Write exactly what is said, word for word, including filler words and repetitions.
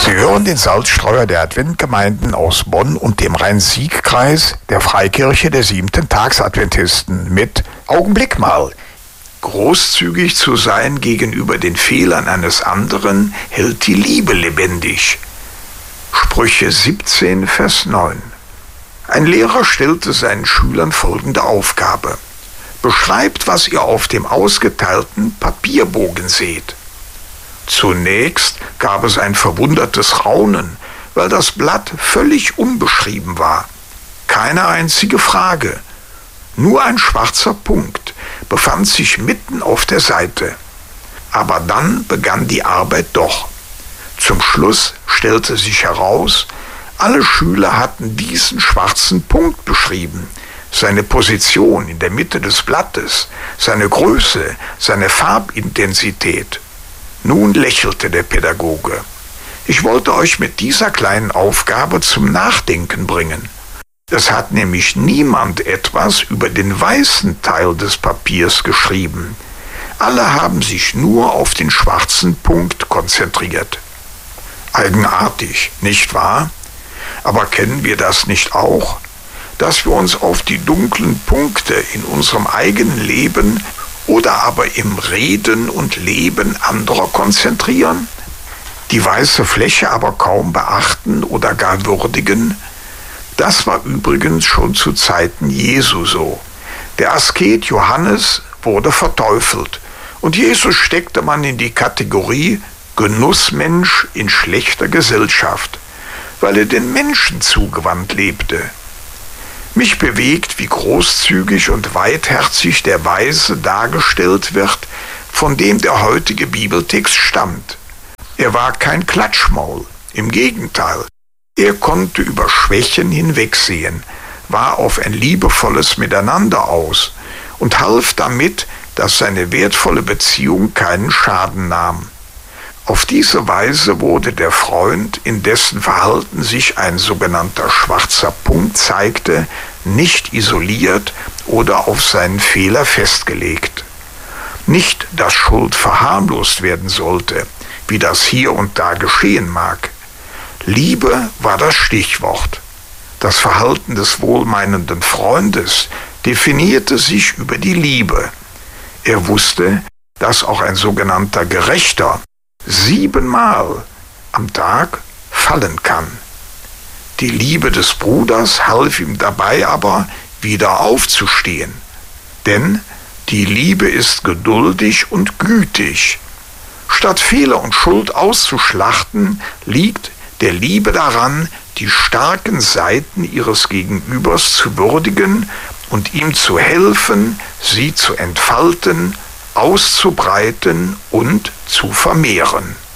Sie hören den Salzstreuer der Adventgemeinden aus Bonn und dem Rhein-Sieg-Kreis der Freikirche der siebten Tagsadventisten mit Augenblick mal. Großzügig zu sein gegenüber den Fehlern eines anderen hält die Liebe lebendig. Sprüche siebzehn, Vers neun. Ein Lehrer stellte seinen Schülern folgende Aufgabe: Beschreibt, was ihr auf dem ausgeteilten Papierbogen seht. Zunächst gab es ein verwundertes Raunen, weil das Blatt völlig unbeschrieben war. Keine einzige Frage. Nur ein schwarzer Punkt befand sich mitten auf der Seite. Aber dann begann die Arbeit doch. Zum Schluss stellte sich heraus, alle Schüler hatten diesen schwarzen Punkt beschrieben. Seine Position in der Mitte des Blattes, seine Größe, seine Farbintensität. Nun lächelte der Pädagoge. Ich wollte euch mit dieser kleinen Aufgabe zum Nachdenken bringen. Es hat nämlich niemand etwas über den weißen Teil des Papiers geschrieben. Alle haben sich nur auf den schwarzen Punkt konzentriert. Eigenartig, nicht wahr? Aber kennen wir das nicht auch? Dass wir uns auf die dunklen Punkte in unserem eigenen Leben oder aber im Reden und Leben anderer konzentrieren, die weiße Fläche aber kaum beachten oder gar würdigen? Das war übrigens schon zu Zeiten Jesu so. Der Asket Johannes wurde verteufelt und Jesus steckte man in die Kategorie Genussmensch in schlechter Gesellschaft, weil er den Menschen zugewandt lebte. Mich bewegt, wie großzügig und weitherzig der Weise dargestellt wird, von dem der heutige Bibeltext stammt. Er war kein Klatschmaul, im Gegenteil. Er konnte über Schwächen hinwegsehen, war auf ein liebevolles Miteinander aus und half damit, dass seine wertvolle Beziehung keinen Schaden nahm. Auf diese Weise wurde der Freund, in dessen Verhalten sich ein sogenannter schwarzer Punkt zeigte, nicht isoliert oder auf seinen Fehler festgelegt. Nicht, dass Schuld verharmlost werden sollte, wie das hier und da geschehen mag. Liebe war das Stichwort. Das Verhalten des wohlmeinenden Freundes definierte sich über die Liebe. Er wusste, dass auch ein sogenannter Gerechter siebenmal am Tag fallen kann. Die Liebe des Bruders half ihm dabei aber, wieder aufzustehen. Denn die Liebe ist geduldig und gütig. Statt Fehler und Schuld auszuschlachten, liegt der Liebe daran, die starken Seiten ihres Gegenübers zu würdigen und ihm zu helfen, sie zu entfalten, auszubreiten und zu vermehren.